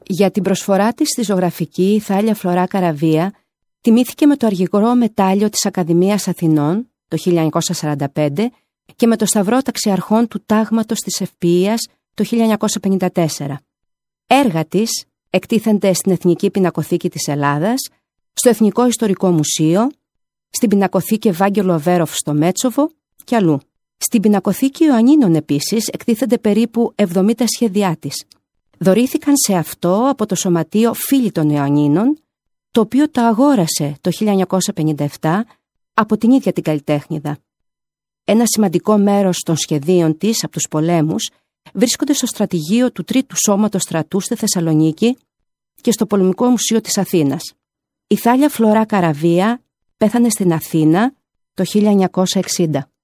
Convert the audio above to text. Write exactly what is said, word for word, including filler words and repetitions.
Για την προσφορά της στη ζωγραφική, η Θάλια Φλωρά Καραβία τιμήθηκε με το αργυρό μετάλλιο της Ακαδημίας Αθηνών το χίλια εννιακόσια σαράντα πέντε και με το Σταυρό Ταξιαρχών του Τάγματος της Ευποιίας το χίλια εννιακόσια πενήντα τέσσερα. Έργα της εκτίθενται στην Εθνική Πινακοθήκη της Ελλάδας, στο Εθνικό Ιστορικό Μουσείο, στην Πινακοθήκη Ευάγγελο Αβέροφ στο Μέτσοβο και αλλού. Στην Πινακοθήκη Ιωαννίνων επίσης εκτίθενται περίπου εβδομήντα σχέδιά της. Δωρήθηκαν σε αυτό από το Σωματείο Φίλοι των Ιωαννίνων, το οποίο τα αγόρασε το χίλια εννιακόσια πενήντα επτά από την ίδια την καλλιτέχνηδα. Ένα σημαντικό μέρος των σχεδίων της από τους πολέμους βρίσκονται στο στρατηγείο του Τρίτου Σώματος Στρατού στη Θεσσαλονίκη και στο Πολεμικό Μουσείο της Αθήνας. Η Θάλια Φλωρά Καραβία πέθανε στην Αθήνα το χίλια εννιακόσια εξήντα.